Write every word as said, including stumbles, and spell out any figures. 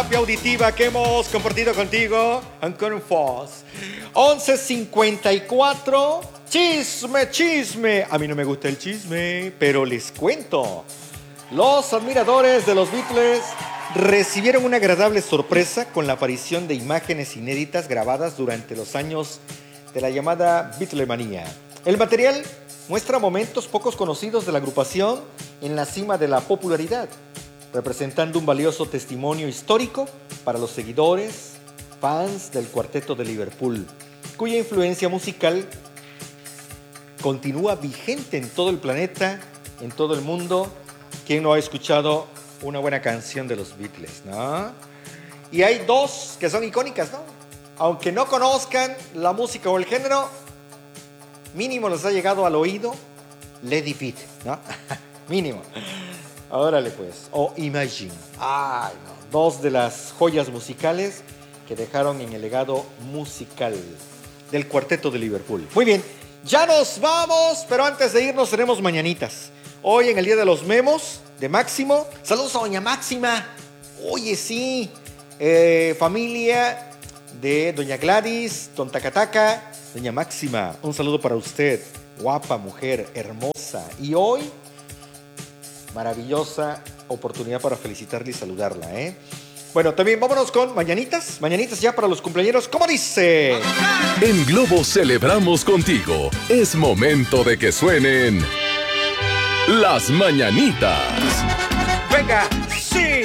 Auditiva que hemos compartido contigo encore une fois. once cincuenta y cuatro. Chisme, chisme. A mí no me gusta el chisme, pero les cuento. Los admiradores de los Beatles recibieron una agradable sorpresa con la aparición de imágenes inéditas grabadas durante los años de la llamada Beatlemanía. El material muestra momentos pocos conocidos de la agrupación en la cima de la popularidad, representando un valioso testimonio histórico para los seguidores, fans del Cuarteto de Liverpool, cuya influencia musical continúa vigente en todo el planeta, en todo el mundo. ¿Quién no ha escuchado una buena canción de los Beatles, no? Y hay dos que son icónicas, ¿no? Aunque no conozcan la música o el género, mínimo les ha llegado al oído Let It Be, ¿no? Mínimo. Órale pues, o Imagine. Ay, no. Dos de las joyas musicales que dejaron en el legado musical del Cuarteto de Liverpool. Muy bien, ya nos vamos, pero antes de irnos tenemos mañanitas. Hoy en el Día de los Memos de Máximo. Saludos a doña Máxima. Oye, sí. Eh, familia de doña Gladys, don Tacataca, doña Máxima. Un saludo para usted. Guapa mujer, hermosa. Y hoy, maravillosa oportunidad para felicitarla y saludarla, ¿eh? Bueno, también vámonos con mañanitas. Mañanitas ya para los cumpleaños. ¿Cómo dice? En Globo celebramos contigo. Es momento de que suenen las mañanitas. Venga,